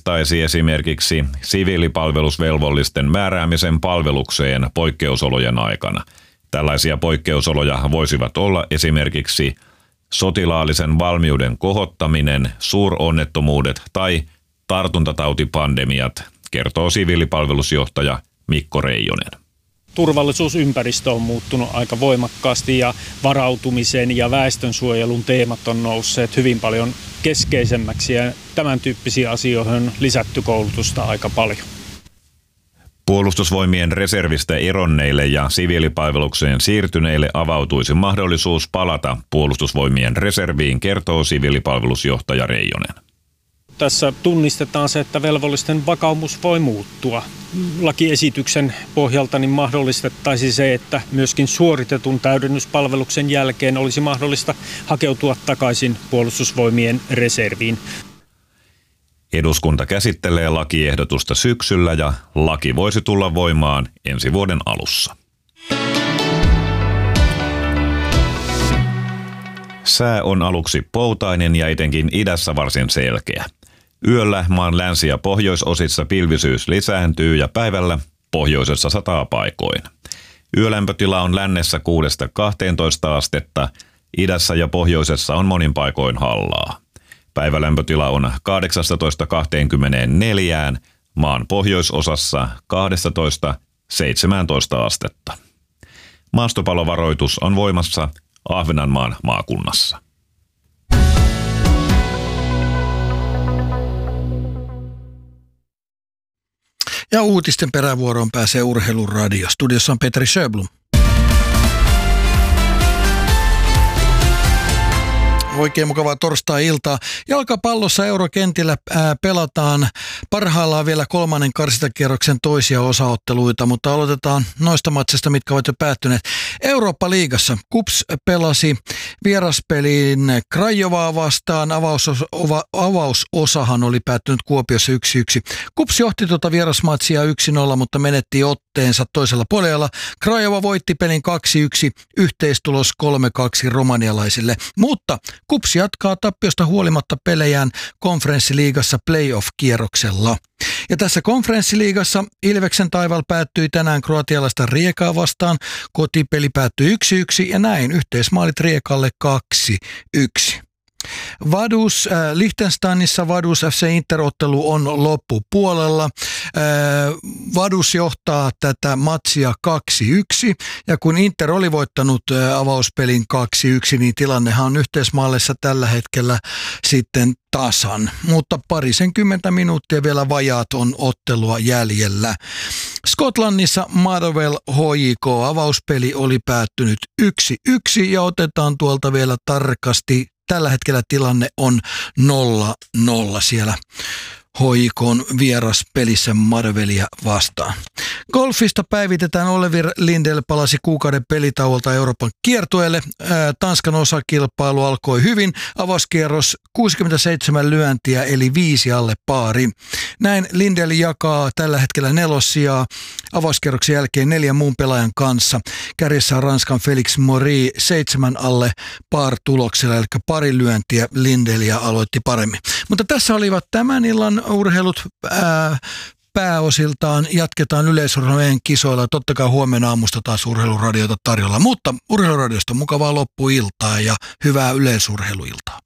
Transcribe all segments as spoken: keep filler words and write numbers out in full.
mahdollistaisi esimerkiksi siviilipalvelusvelvollisten määräämisen palvelukseen poikkeusolojen aikana. Tällaisia poikkeusoloja voisivat olla esimerkiksi sotilaallisen valmiuden kohottaminen, suuronnettomuudet tai tartuntatautipandemiat, kertoo siviilipalvelusjohtaja Mikko Reijonen. Turvallisuusympäristö on muuttunut aika voimakkaasti ja varautumisen ja väestönsuojelun teemat on nousseet hyvin paljon keskeisemmäksi ja tämän tyyppisiin asioihin on lisätty koulutusta aika paljon. Puolustusvoimien reservistä eronneille ja siviilipalvelukseen siirtyneille avautuisi mahdollisuus palata Puolustusvoimien reserviin, kertoo siviilipalvelusjohtaja Reijonen. Tässä tunnistetaan se, että velvollisten vakaumus voi muuttua. Lakiesityksen pohjalta niin mahdollistettaisiin se, että myöskin suoritetun täydennyspalveluksen jälkeen olisi mahdollista hakeutua takaisin Puolustusvoimien reserviin. Eduskunta käsittelee lakiehdotusta syksyllä ja laki voisi tulla voimaan ensi vuoden alussa. Sää on aluksi poutainen ja etenkin idässä varsin selkeä. Yöllä maan länsi- ja pohjoisosissa pilvisyys lisääntyy ja päivällä pohjoisessa sataa paikoin. Yölämpötila on lännessä kuudesta kahteentoista astetta, idässä ja pohjoisessa on monin paikoin hallaa. Päivälämpötila on kahdeksastatoista kahteenkymmeneenneljään, maan pohjoisosassa kaksitoista seitsemäntoista astetta. Maastopalovaroitus on voimassa Ahvenanmaan maakunnassa. Ja uutisten perävuoroon pääsee Urheiluradio. Studiossa on Petri Sjöblom. Oikein mukavaa torstai-iltaa. Jalkapallossa eurokentillä ää, pelataan parhaillaan vielä kolmannen karsintakierroksen toisia osaotteluita, mutta aloitetaan noista matsista, mitkä ovat jo päättyneet. Eurooppa-liigassa KuPS pelasi vieraspeliin Craiovaa vastaan. Avausos- avausosahan oli päättynyt Kuopiossa yksi yksi. KuPS johti tuota vierasmatsia yksi nolla, mutta menetti otteensa toisella puolella. Craiova voitti pelin kaksi yksi, yhteistulos kolme kaksi romanialaisille, mutta KuPS jatkaa tappiosta huolimatta pelejään konferenssiliigassa playoff-kierroksella. Ja tässä konferenssiliigassa Ilveksen taival päättyi tänään kroatialaista Riekaa vastaan. Kotipeli päättyi yksi yksi ja näin yhteismaalit Riekalle kaksi yksi. Vaduz, äh, Liechtensteinissa Vaduz F C Inter-ottelu on loppupuolella. Äh, Vaduz johtaa tätä matsia kaksi yksi ja kun Inter oli voittanut äh, avauspelin kaksi yksi, niin tilannehan on yhteismaallissa tällä hetkellä sitten tasan. Mutta parisenkymmentä minuuttia vielä vajaat on ottelua jäljellä. Skotlannissa Motherwell H J K avauspeli oli päättynyt yksi yksi ja otetaan tuolta vielä tarkasti. Tällä hetkellä tilanne on nolla nolla siellä H J K:n vieraspelissä Motherwellia vastaan. Golfista päivitetään Oliver Lindell palasi kuukauden pelitauolta Euroopan kiertueelle. Ää, Tanskan osakilpailu alkoi hyvin. Avauskierros kuusikymmentäseitsemän lyöntiä eli viisi alle paari. Näin Lindell jakaa tällä hetkellä nelossijaa avauskierroksen jälkeen neljän muun pelaajan kanssa. Kärjessä on Ranskan Felix Maury seitsemän alle par tuloksella, eli pari lyöntiä Lindellia aloitti paremmin. Mutta tässä olivat tämän illan urheilut ää, pääosiltaan. Jatketaan yleisurheilujen kisoilla. Totta kai huomenna aamusta taas urheiluradiota tarjolla. Mutta urheiluradiosta mukavaa loppuiltaa ja hyvää yleisurheiluiltaa.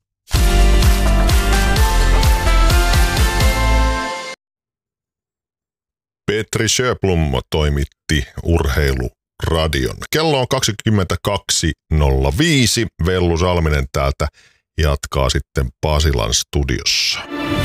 Petri Sjöblom toimitti urheiluradion. Kello on kaksikymmentäkaksi nolla viisi. Vellu Salminen täältä jatkaa sitten Pasilan studiossa.